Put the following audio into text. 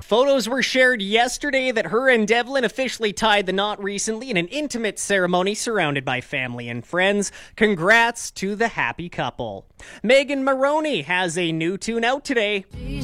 Photos were shared yesterday that her and Devlin officially tied the knot recently in an intimate ceremony surrounded by family and friends. Congrats to the happy couple. Megan Moroney has a new tune out today.